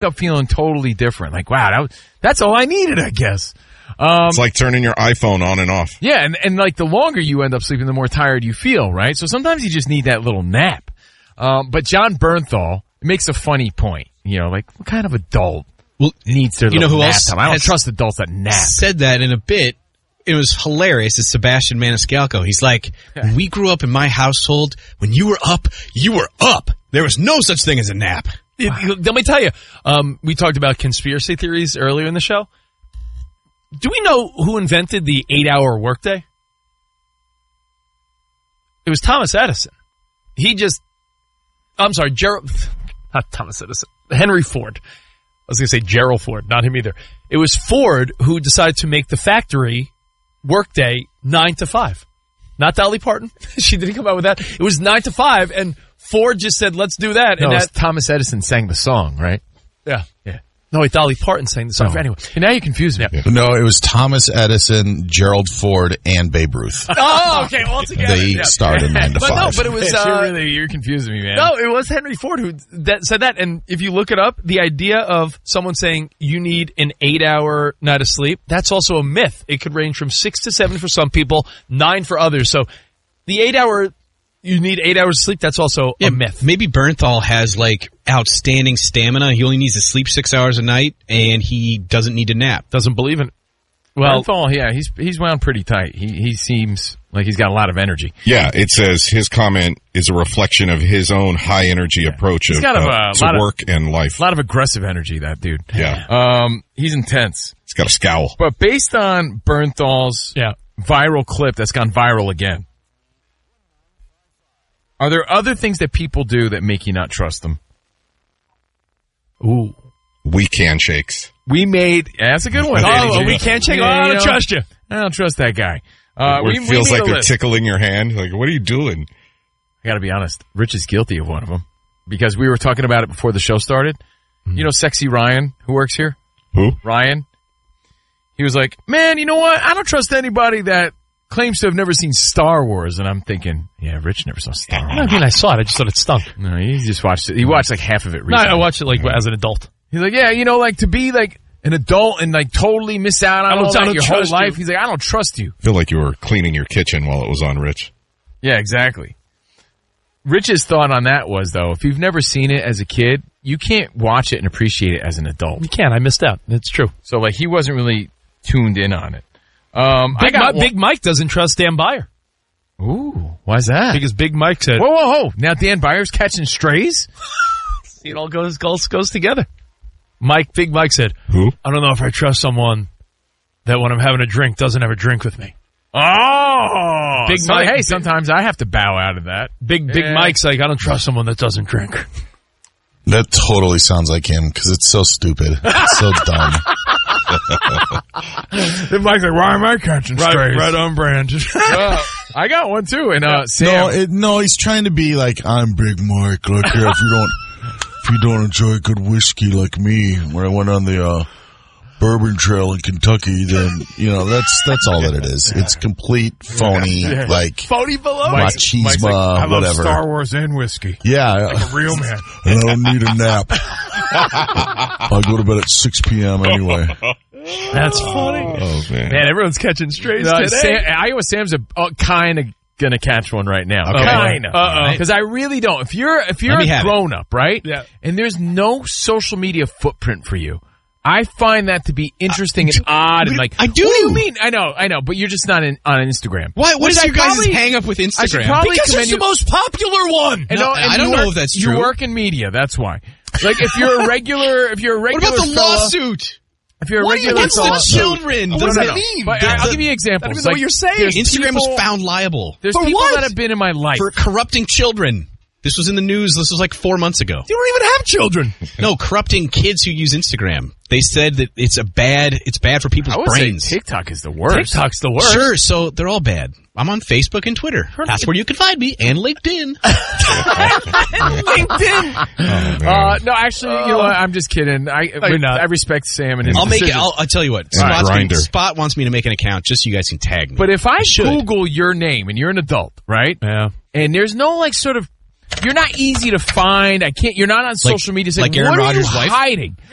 up feeling totally different. Like, wow, that's all I needed, I guess. It's like turning your iPhone on and off. Yeah, and like the longer you end up sleeping, the more tired you feel, right? So sometimes you just need that little nap. But John Bernthal makes a funny point. You know, like, what kind of adult needs their little nap time? I don't trust adults that nap. Said that in a bit. It was hilarious. It's Sebastian Maniscalco. He's like, when we grew up in my household, when you were up, you were up. There was no such thing as a nap. Let me tell you, we talked about conspiracy theories earlier in the show. Do we know who invented the 8-hour workday? It was Thomas Edison. Not Thomas Edison. Henry Ford. I was going to say Gerald Ford, not him either. It was Ford who decided to make the factory workday 9 to 5. Not Dolly Parton. She didn't come out with that. It was 9 to 5, and Ford just said, let's do that. No, and Thomas Edison sang the song, right? Yeah. No, wait, Dolly Parton sang the song. Anyway, now you confuse me. Yeah. No, it was Thomas Edison, Gerald Ford, and Babe Ruth. Oh, okay, all together. They starred in 9 to 5. No, but it was... you're confusing me, man. No, it was Henry Ford who said that. And if you look it up, the idea of someone saying you need an 8-hour night of sleep, that's also a myth. It could range from 6 to 7 for some people, 9 for others. So the 8-hour... You need 8 hours of sleep. That's also a myth. Maybe Bernthal has like outstanding stamina. He only needs to sleep 6 hours a night, and he doesn't need to nap. Doesn't believe in it. Well, Bernthal, yeah, he's wound pretty tight. He seems like he's got a lot of energy. Yeah, it says his comment is a reflection of his own high energy approach to work and life. A lot of aggressive energy, that dude. Yeah. He's intense. He's got a scowl. But based on Bernthal's viral clip that's gone viral again, are there other things that people do that make you not trust them? Ooh. Weak handshakes. That's a good one. A weak handshake? I don't trust you. I don't trust that guy. It feels like they're tickling your hand. Like, what are you doing? I gotta be honest. Rich is guilty of one of them. Because we were talking about it before the show started. You know Sexy Ryan, who works here? Who? Ryan. He was like, man, you know what? I don't trust anybody that claims to have never seen Star Wars, and I'm thinking, yeah, Rich never saw Star Wars. I mean, I saw it. I just thought it stunk. No, he just watched it. He watched like half of it recently. No, I watched it like as an adult. He's like, yeah, you know, like to be like an adult and like totally miss out on all that your whole life. He's like, I don't trust you. I feel like you were cleaning your kitchen while it was on, Rich. Yeah, exactly. Rich's thought on that was, though, if you've never seen it as a kid, you can't watch it and appreciate it as an adult. You can't. I missed out. It's true. So like he wasn't really tuned in on it. Big Mike doesn't trust Dan Beyer. Ooh, why's that? Because Big Mike said, whoa. Now Dan Beyer's catching strays? See, it all goes together. Big Mike said, who? I don't know if I trust someone that when I'm having a drink doesn't have a drink with me. Oh! Big Mike. Hey, sometimes I have to bow out of that. Big Mike's like, I don't trust someone that doesn't drink. That totally sounds like him because it's so stupid. It's so dumb. Then Mike's like, why am I catching strays? Right on brand. I got one too. And Sam. No, he's trying to be like, I'm Big Mike. Look here, if you don't enjoy good whiskey like me, when I went on the Bourbon Trail in Kentucky, then that's all that it is. It's complete phony, like phony below machismo, I love whatever. Star Wars and whiskey. Yeah, like a real man. I don't need a nap. I go to bed at 6 p.m. anyway. That's funny. Oh man, everyone's catching strays today. Iowa Sam's kind of gonna catch one right now. Okay. Kind of. Because I really don't. If you're a grown up, right? Yeah. And there's no social media footprint for you, I find that to be interesting and odd and like. I do. What do you mean? I know, but you're just not on Instagram. What is your guys' hang up with Instagram? Because it's the most popular one. I don't know if that's true. You work in media, that's why. Like if you're a regular, what about the lawsuit? If you're a regular, what's the children? What does that mean? But I'll give you examples. I don't even know what you're saying. Instagram was found liable. There's people that have been in my life for corrupting children. This was in the news. This was like 4 months ago. You don't even have children. No, corrupting kids who use Instagram. They said that it's bad for people's brains. Say TikTok is the worst. TikTok's the worst. Sure, so they're all bad. I'm on Facebook and Twitter. That's where you can find me, and LinkedIn. LinkedIn. Oh, no, actually, you know what? I'm just kidding. I respect Sam and his decisions. I'll tell you what. Spot wants me to make an account just so you guys can tag me. But if I Google your name and you're an adult, right? Yeah. And there's no like sort of, you're not easy to find. You're not on social media saying, like Aaron what Rodgers' are you wife? hiding?